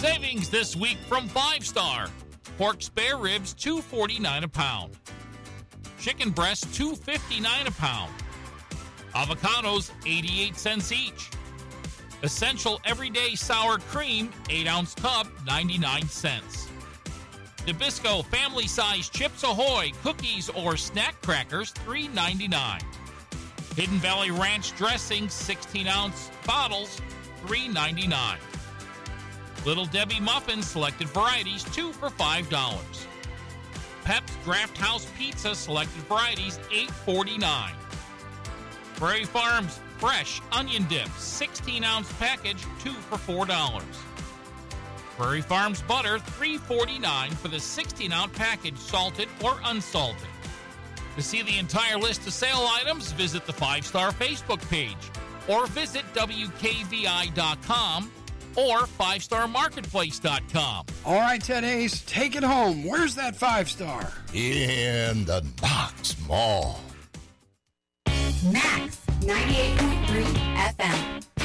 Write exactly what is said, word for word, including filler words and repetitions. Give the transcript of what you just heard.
Savings this week from Five Star. Pork spare ribs, two forty-nine a pound. Chicken breast, two fifty-nine a pound. Avocados, eighty-eight cents each. Essential Everyday Sour Cream, eight ounce tub, ninety-nine cents. Nabisco Family Size Chips Ahoy, cookies or snack crackers, three ninety-nine. Hidden Valley Ranch Dressing, sixteen ounce bottles, three ninety-nine. Little Debbie Muffins Selected Varieties, two for five dollars. Pep's Draft House Pizza Selected Varieties, eight forty-nine. Prairie Farms Fresh Onion Dip, sixteen ounce package, two for four dollars. Prairie Farms Butter, three forty-nine for the sixteen ounce package, salted or unsalted. To see the entire list of sale items, visit the Five Star Facebook page or visit W K V I dot com or five star marketplace dot com. All right, Ted Hayes, take it home. Where's that Five Star? In the Knox Mall. Max ninety-eight point three F M.